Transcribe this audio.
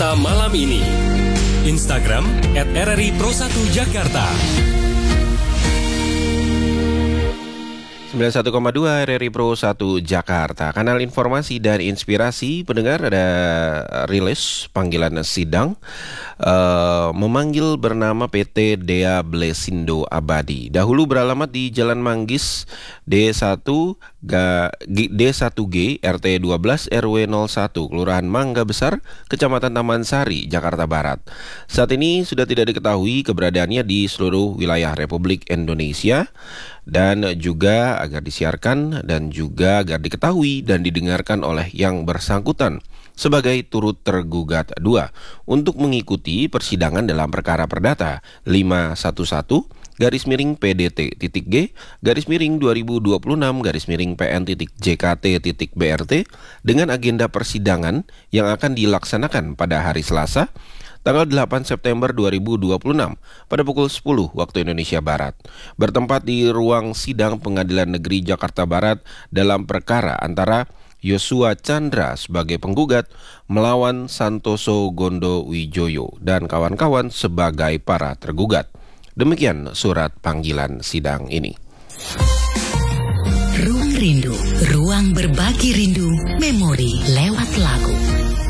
Malam ini Instagram @RRI Pro 1 Jakarta 91,2 RRI Pro 1 Jakarta. Kanal informasi dan inspirasi. Pendengar, ada rilis panggilan sidang memanggil bernama PT Dea Blesindo Abadi. Dahulu beralamat di Jalan Manggis D1G RT 12 RW 01 Kelurahan Mangga Besar, Kecamatan Taman Sari, Jakarta Barat. Saat ini sudah tidak diketahui keberadaannya di seluruh wilayah Republik Indonesia, dan juga agar disiarkan dan juga agar diketahui dan didengarkan oleh yang bersangkutan sebagai turut tergugat 2 untuk mengikuti persidangan dalam perkara perdata 511-PDT-G/2026-PN.JKT.BRT dengan agenda persidangan yang akan dilaksanakan pada hari Selasa tanggal 8 September 2026 pada pukul 10 waktu Indonesia Barat, bertempat di ruang sidang Pengadilan Negeri Jakarta Barat dalam perkara antara Yosua Chandra sebagai penggugat melawan Santoso Gondo Wijoyo dan kawan-kawan sebagai para tergugat. Demikian surat panggilan sidang ini. Ruang Rindu, ruang berbagi rindu, memori lewat lagu.